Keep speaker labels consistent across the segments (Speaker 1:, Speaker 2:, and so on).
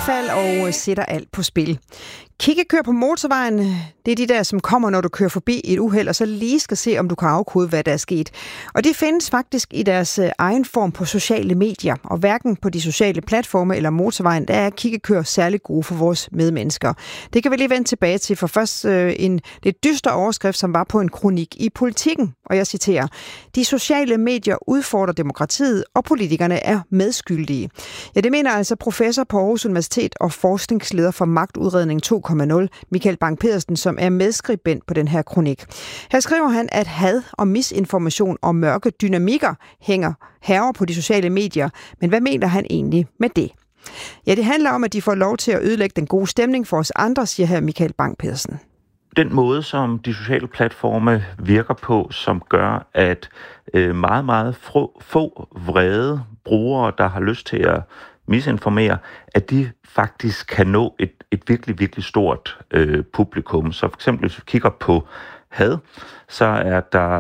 Speaker 1: knæfald og sætter alt på spil. Kiggekør på motorvejen, det er de der, som kommer, når du kører forbi et uheld, og så lige skal se, om du kan afkode, hvad der er sket. Og det findes faktisk i deres egen form på sociale medier, og hverken på de sociale platforme eller motorvejen, der er kiggekør særlig gode for vores medmennesker. Det kan vi lige vende tilbage til, for først en lidt dyster overskrift, som var på en kronik i Politikken, og jeg citerer: "De sociale medier udfordrer demokratiet, og politikerne er medskyldige." Ja, det mener altså professor på Aarhus Universitet og forskningsleder for Magtudredning 2.0, Michael Bang Pedersen, som er medskribent på den her kronik. Her skriver han, at had og misinformation og mørke dynamikker hænger hærger på de sociale medier. Men hvad mener han egentlig med det? Ja, det handler om, at de får lov til at ødelægge den gode stemning for os andre, siger her Michael Bang Pedersen.
Speaker 2: Den måde, som de sociale platforme virker på, som gør, at meget, meget få vrede brugere, der har lyst til at misinformere, at de faktisk kan nå et virkelig, virkelig stort publikum. Så for eksempel, hvis vi kigger på had, så er der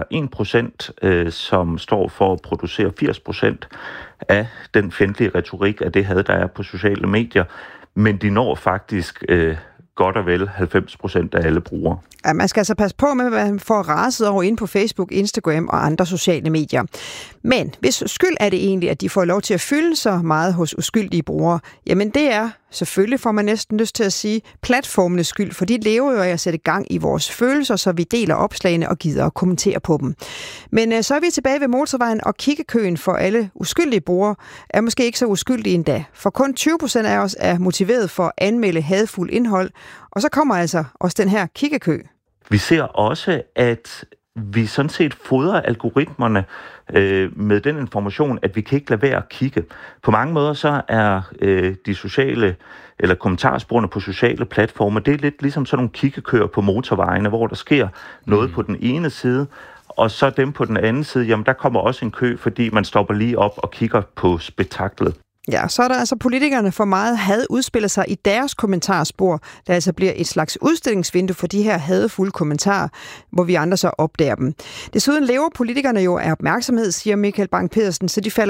Speaker 2: 1%, som står for at producere 80% af den fjendtlige retorik af det had, der er på sociale medier, men de når faktisk godt og vel 90% af alle brugere.
Speaker 1: Ja, man skal altså passe på med, hvad man får raset over inde på Facebook, Instagram og andre sociale medier. Men hvis skyld er det egentlig, at de får lov til at fylde så meget hos uskyldige brugere, jamen det er, selvfølgelig får man næsten lyst til at sige, platformenes skyld, for de lever jo af at sætte gang i vores følelser, så vi deler opslagene og gider at kommentere på dem. Men så er vi tilbage ved motorvejen, og kiggekøen for alle uskyldige brugere er måske ikke så uskyldige endda, for kun 20% af os er motiveret for at anmelde hadfuld indhold, og så kommer altså også den her kiggekø.
Speaker 2: Vi ser også, at vi sådan set fodrer algoritmerne med den information, at vi kan ikke lade være at kigge. På mange måder så er de sociale eller kommentarsporene på sociale platforme, det er lidt ligesom sådan nogle kiggekøer på motorvejene, hvor der sker noget på den ene side, og så dem på den anden side, jamen der kommer også en kø, fordi man stopper lige op og kigger på spektaklet.
Speaker 1: Ja, så er der altså politikerne for meget had udspiller sig i deres kommentarspor, der altså bliver et slags udstillingsvindue for de her hadefulde kommentarer, hvor vi andre så opdager dem. Desuden lever politikerne jo af opmærksomhed, siger Michael Bang Pedersen, så de falder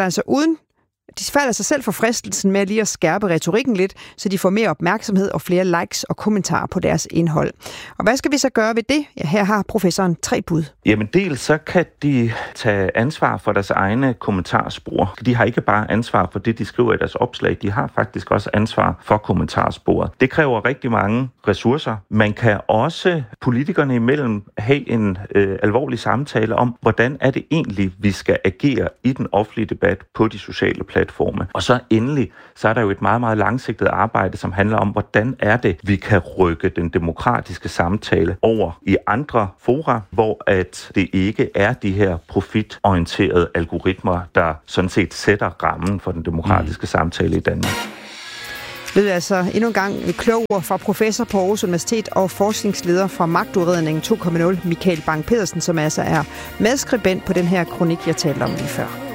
Speaker 1: altså selv for fristelsen med lige at skærpe retorikken lidt, så de får mere opmærksomhed og flere likes og kommentarer på deres indhold. Og hvad skal vi så gøre ved det? Ja, her har professoren 3 bud.
Speaker 2: Jamen dels så kan de tage ansvar for deres egne kommentarspor. De har ikke bare ansvar for det, de skriver i deres opslag. De har faktisk også ansvar for kommentarsporet. Det kræver rigtig mange ressourcer. Man kan også politikerne imellem have en alvorlig samtale om, hvordan er det egentlig, vi skal agere i den offentlige debat på de sociale platforme. Og så endelig, så er der jo et meget, meget langsigtet arbejde, som handler om, hvordan er det, vi kan rykke den demokratiske samtale over i andre fora, hvor at det ikke er de her profitorienterede algoritmer, der sådan set sætter rammen for den demokratiske samtale i Danmark.
Speaker 1: Det er altså endnu en gang klog ord fra professor på Aarhus Universitet og forskningsleder fra Magtudredning 2.0, Michael Bang Pedersen, som altså er medskribent på den her kronik, jeg talte om lige før.